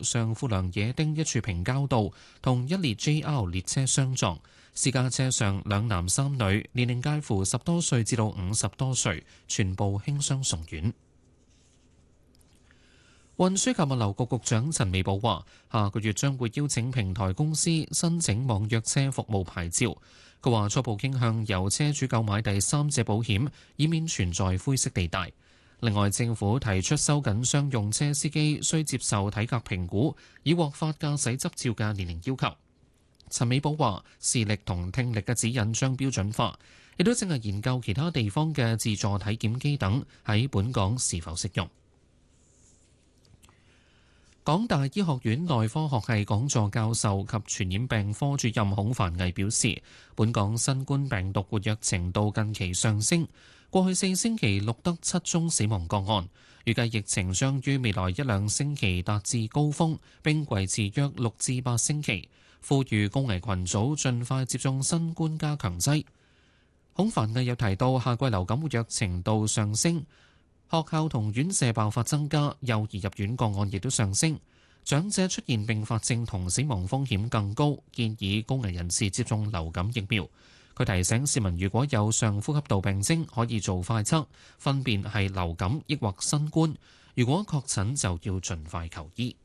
上富良野丁一處平交道同一列 JR 列車相撞，私家車上兩男三女，年齡介乎10多歲至到50多歲，全部輕傷送院。運輸及物流局局長陳美寶話：下個月將會邀請平台公司申請網約車服務牌照。佢話初步傾向由車主購買第三者保險，以免存在灰色地帶。另外，政府提出收緊商用車司機需接受體格評估，以獲發駕駛執照嘅年齡要求。陳美寶話：視力同聽力嘅指引將標準化，亦都正係研究其他地方嘅自助體檢機等喺本港是否適用。港大醫學院內科學系講座教授及傳染病科主任孔繁毅表示，本港新冠病毒活躍程度近期上升，過去4星期錄得7宗死亡個案，預計疫情將於未來1-2星期達至高峰，並維持約6至8星期。呼籲高危群組盡快接種新冠加強劑。孔繁毅又提到，夏季流感活躍程度上升，學校同院舍爆發增加，幼兒入院個案亦都上升，長者出現併發症同死亡風險更高，建議高危人士接種流感疫苗。佢提醒市民，如果有上呼吸道病徵，可以做快測，分辨係流感抑或新冠。如果確診，就要盡快求醫。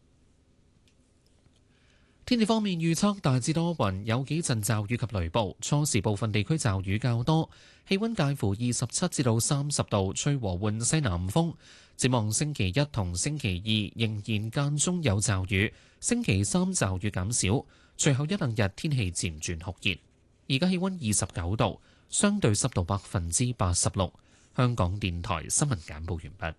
天氣方面預測大致多雲，有幾陣驟雨及雷暴，初時部分地區驟雨較多，氣溫介乎27至到30度，吹和緩西南風。展望星期一同星期二仍然間中有驟雨，星期三驟雨減少，隨後1-2日天氣漸轉酷熱。而家氣溫29度，相對濕度86%。香港電台新聞簡報完畢。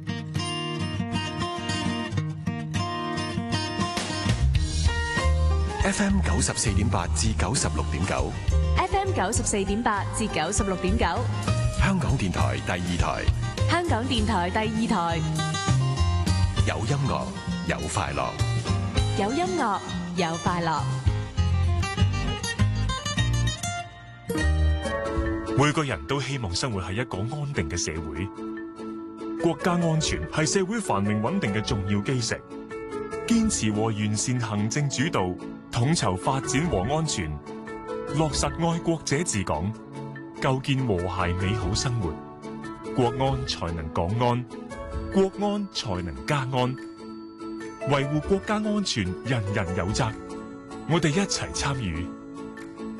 FM 94.8至96.9 ，FM 94.8至96.9， 香港電台第二台， 香港電台第二台， 有音樂有快樂， 有音樂有快樂。 每個人都希望生活喺一個安定嘅社會，國家安全係社會繁榮穩定嘅重要基石。堅持和完善行政主導，統籌發展和安全，落實愛國者治港，構建和諧美好生活，國安才能港安，國安才能家安。維護國家安全，人人有責。我哋一齊參與，